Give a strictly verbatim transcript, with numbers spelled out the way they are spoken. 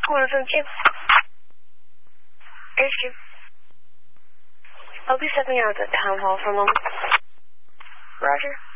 one from Q. Here's Q. I'll be stepping out at the town hall for a moment. Roger.